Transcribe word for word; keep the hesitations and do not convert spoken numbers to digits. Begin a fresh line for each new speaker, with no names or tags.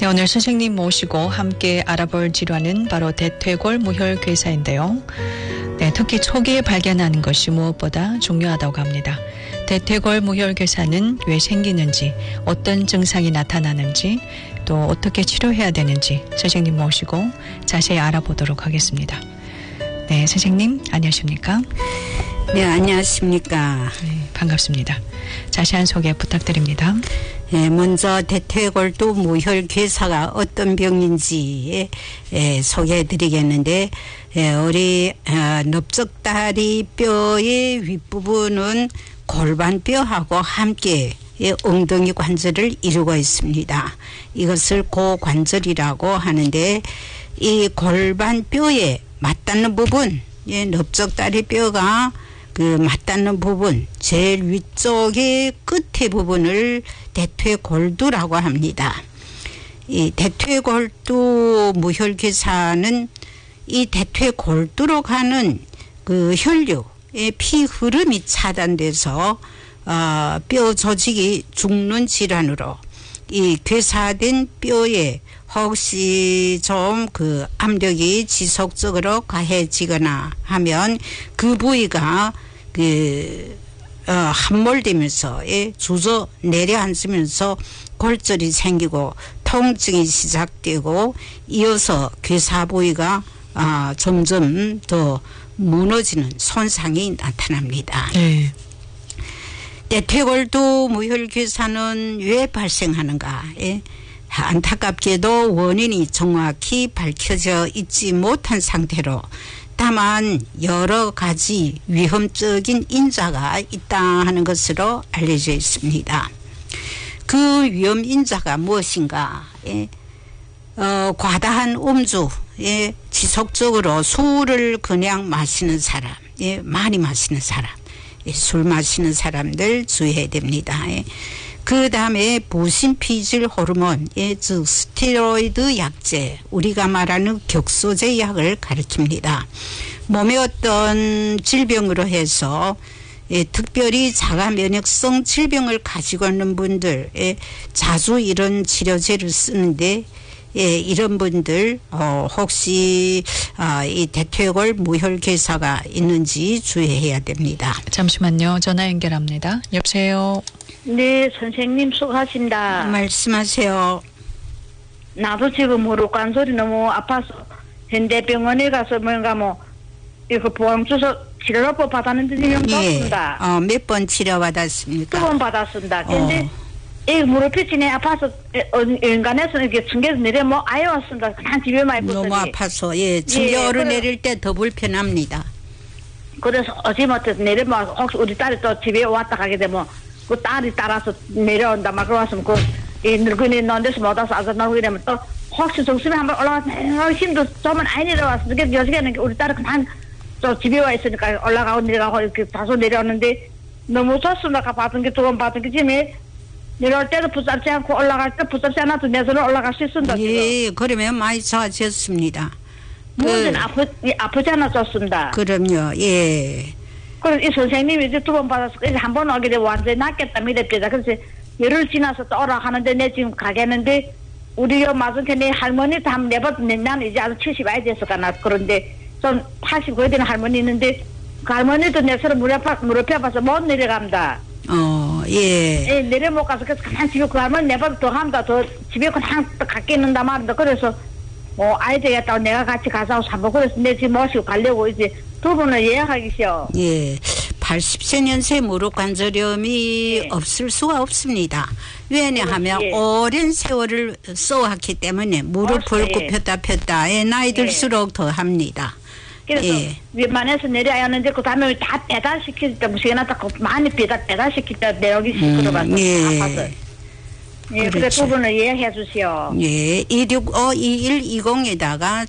네, 오늘 선생님 모시고 함께 알아볼 질환은 바로 대퇴골 무혈괴사인데요. 네, 특히 초기에 발견하는 것이 무엇보다 중요하다고 합니다. 대퇴골 무혈괴사는 왜 생기는지, 어떤 증상이 나타나는지, 또 어떻게 치료해야 되는지 선생님 모시고 자세히 알아보도록 하겠습니다. 네, 선생님 안녕하십니까?
네, 안녕하십니까?
네, 반갑습니다. 자세한 소개 부탁드립니다.
예, 먼저 대퇴골두 무혈괴사가 어떤 병인지 예, 소개해드리겠는데, 예, 우리 어, 넓적다리 뼈의 윗부분은 골반뼈하고 함께 예, 엉덩이 관절을 이루고 있습니다. 이것을 고관절이라고 하는데, 이 골반뼈에 맞닿는 부분, 예, 넓적다리 뼈가 그 맞닿는 부분, 제일 위쪽의 끝의 부분을 대퇴골두라고 합니다. 이 대퇴골두 무혈괴사는 이 대퇴골두로 가는 그 혈류의 피 흐름이 차단돼서 어, 뼈 조직이 죽는 질환으로, 이 괴사된 뼈에 혹시 좀 그 압력이 지속적으로 가해지거나 하면 그 부위가 그 어, 함몰되면서 예, 주저 내려앉으면서 골절이 생기고 통증이 시작되고 이어서 괴사 부위가 어, 점점 더 무너지는 손상이 나타납니다.
네.
대퇴골두 무혈괴사는 왜 발생하는가? 예? 안타깝게도 원인이 정확히 밝혀져 있지 못한 상태로 다만 여러 가지 위험적인 인자가 있다 하는 것으로 알려져 있습니다. 그 위험 인자가 무엇인가? 예? 어, 과다한 음주, 예? 지속적으로 술을 그냥 마시는 사람, 예? 많이 마시는 사람, 예? 술 마시는 사람들 주의해야 됩니다. 예? 그 다음에 부신피질 호르몬, 예, 즉 스테로이드 약제, 우리가 말하는 격소제 약을 가리킵니다. 몸에 어떤 질병으로 해서 예, 특별히 자가 면역성 질병을 가지고 있는 분들, 예, 자주 이런 치료제를 쓰는데, 예, 이런 분들 어, 혹시 아, 이 대퇴골 무혈괴사가 있는지 주의해야 됩니다.
잠시만요. 전화 연결합니다. 여보세요.
네, 선생님 수고하신다.
말씀하세요.
나도 지금 무릎 관절이 너무 아파서 현대병원에 가서 뭔가 뭐 이거 보험 주소 치료법 받았는데 지금 떴습니다.
예, 어, 몇 번 치료받았습니까?
두 번 받았습니다. 근데
어.
이 무릎이 진에 아파서 연간에서 이렇게 층계에서 내려 뭐 아예 왔습니다. 그냥 집에만 있었더니
너무 아파서 예, 층계오르 예, 내릴 때 더 불편합니다.
그래서 어제부터 내려면 혹시 우리 딸이 또 집에 왔다 가게 되면 그 딸이 따라서 내려온다 막 그러왔으면 그 이 늙은이 넣은 데서 못 와서 아까 나오게 되면 또 혹시 정수면 한번 올라와서 힘도 좀은 아예 내려왔어. 그게 여기에는 우리 딸은 그냥 또 집에 와 있으니까 올라가고 내려가고 이렇게 다소 내려왔는데 너무 좋습니다. 받은 게 두 번 받은 게 지금 내려올 때도 붙잡지 않고 올라갈 때 붙잡지 않아도 내 손으로 올라갈 수 있습니다.
예, 그러면 많이 좋아졌습니다.
무슨
그,
아프, 아프지 않아 좋습니다.
그럼요. 예.
그래서 이 선생님이 이제 두 번 받아서 이제 한 번 오게 되면 완전히 낫겠다 믿었겠다. 그래서 열흘 지나서 또 오라 하는데 내 지금 가겠는데 우리 요 맞은편 내 할머니도 한 네 번 나는 이제 아주 칠십 아이 됐을까나 그런데 좀 팔십구 되는 할머니 있는데 그 할머니도 내 서로 무릎 아파 무릎 아파서 못 내려갑니다.
어, 예.
예, 내려 못 가서 그래서 그냥 집에 그 할머니 네 번 더 합니다. 더 집에 그냥 또 갖게 있는다 말인다. 그래서 뭐 아이 되겠다고 내가 같이 가서 한번 그래서 내 집 모시고 가려고 이제 두 분을 예약하기시오.
예. 팔십 세 연세 무릎 관절염이
예.
없을 수가 없습니다. 왜냐하면
예.
오랜 세월을 써왔기 때문에 무릎을
예.
굽혔다 폈다 예, 나이
예.
들수록 더 합니다.
그래서
예.
웬만해서 내려야 하는데 그 다음에 다 배달시킬 때 무시나 딱 많이 배달 배달시킬 때 내려오기 시끄러워서
음, 예.
아파서. 예, 그래서
그렇죠.
두 분을 예약해 주시오.
예. 이육오 이일이공에다가